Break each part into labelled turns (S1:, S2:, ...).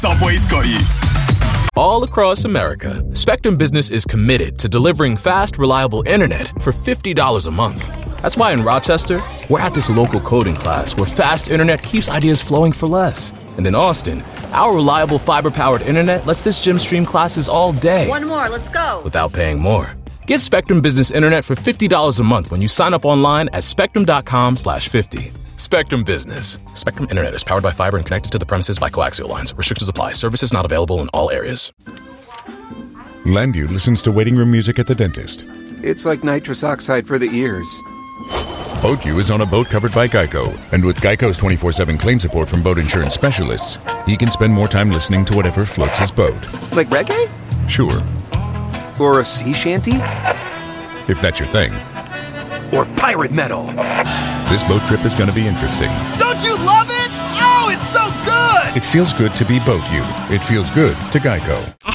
S1: Subway's got you.
S2: All across America, Spectrum Business is committed to delivering fast, reliable internet for $50 a month. That's why in Rochester, we're at this local coding class where fast internet keeps ideas flowing for less. And in Austin, our reliable fiber-powered internet lets this gym stream classes all day.
S3: One more, let's go.
S2: Without paying more. Get Spectrum Business Internet for $50 a month when you sign up online at spectrum.com/50. Spectrum Business. Spectrum Internet is powered by fiber and connected to the premises by coaxial lines. Restrictions apply. Services not available in all areas.
S4: Landu listens to waiting room music at the dentist.
S5: It's like nitrous oxide for the ears.
S4: BoatU is on a boat covered by Geico. And with Geico's 24/7 claim support from boat insurance specialists, he can spend more time listening to whatever floats his boat.
S5: Like reggae?
S4: Sure.
S5: Or a sea shanty?
S4: If that's your thing.
S5: Or pirate metal?
S4: This boat trip is going to be interesting.
S1: Don't you love it? Oh, it's so good!
S4: It feels good to be BoatU. It feels good to Geico.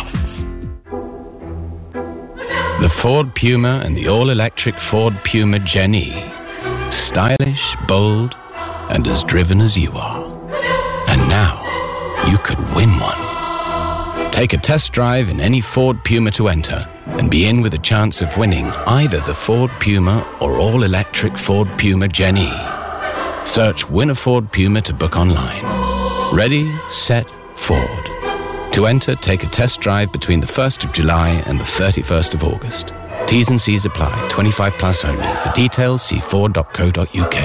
S6: The Ford Puma and the all-electric Ford Puma Gen-E. Stylish, bold, and as driven as you are. And now, you could win one. Take a test drive in any Ford Puma to enter and be in with a chance of winning either the Ford Puma or all-electric Ford Puma Gen-E. Search Win a Ford Puma to book online. Ready, set, Ford. To enter, take a test drive between the 1st of July and the 31st of August. T's and C's apply. 25 plus only. For details, see ford.co.uk.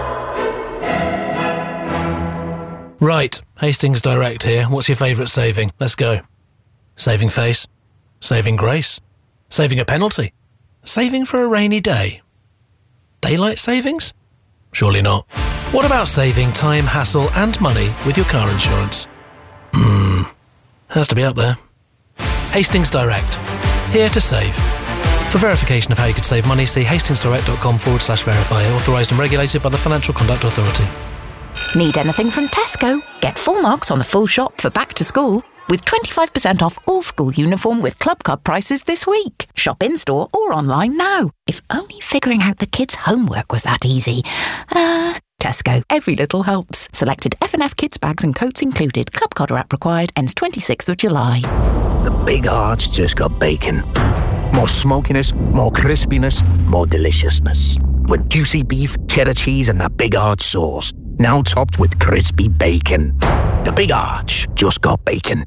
S7: Right, Hastings Direct here. What's your favourite saving? Let's go. Saving face? Saving grace? Saving a penalty? Saving for a rainy day? Daylight savings? Surely not. What about saving time, hassle and money with your car insurance? Has to be up there. Hastings Direct. Here to save. For verification of how you could save money, see hastingsdirect.com/verify. Authorised and regulated by the Financial Conduct Authority.
S8: Need anything from Tesco? Get full marks on the full shop for back to school with 25% off all school uniform with Club Card prices this week. Shop in-store or online now. If only figuring out the kids' homework was that easy. Tesco. Every little helps. Selected F&F kids bags and coats included. Club Card app required. Ends 26th of July.
S9: The Big Arch just got bacon. More smokiness, more crispiness, more deliciousness. With juicy beef, cheddar cheese and that Big Arch sauce. Now topped with crispy bacon. The Big Arch just got bacon.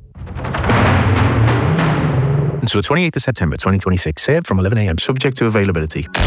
S10: Until the 28th of September 2026. Served from 11 a.m. Subject to availability.